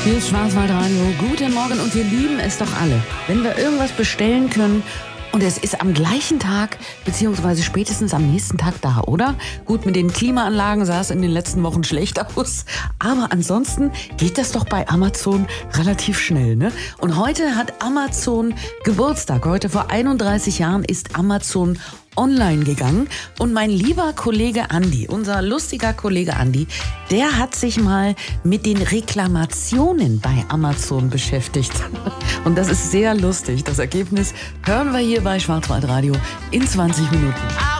Hier ist Schwarzwaldradio. Guten Morgen und wir lieben es doch alle, wenn wir irgendwas bestellen können und es ist am gleichen Tag beziehungsweise spätestens am nächsten Tag da, oder? Gut, mit den Klimaanlagen sah es in den letzten Wochen schlecht aus, aber ansonsten geht das doch bei Amazon relativ schnell, ne? Und heute hat Amazon Geburtstag. Heute vor 31 Jahren ist Amazon online gegangen und mein lieber Kollege Andi, unser lustiger Kollege Andi, der hat sich mal mit den Reklamationen bei Amazon beschäftigt. Und das ist sehr lustig. Das Ergebnis hören wir hier bei Schwarzwaldradio in 20 Minuten.